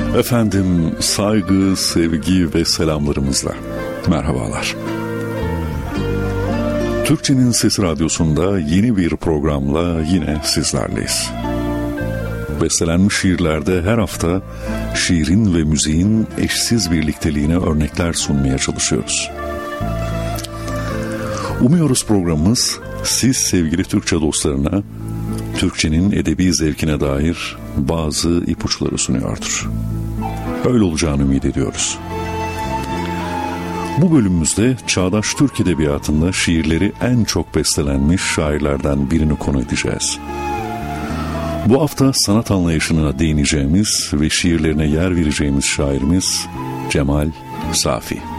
Efendim, saygı, sevgi ve selamlarımızla merhabalar. Türkçenin Sesi Radyosu'nda yeni bir programla yine sizlerleyiz. Bestelenmiş şiirlerde her hafta şiirin ve müziğin eşsiz birlikteliğine örnekler sunmaya çalışıyoruz. Umuyoruz programımız siz sevgili Türkçe dostlarına Türkçenin edebi zevkine dair bazı ipuçları sunuyordur. Öyle olacağını ümit ediyoruz. Bu bölümümüzde çağdaş Türk edebiyatında şiirleri en çok bestelenmiş şairlerden birini konu edeceğiz. Bu hafta sanat anlayışına değineceğimiz ve şiirlerine yer vereceğimiz şairimiz Cemal Safi.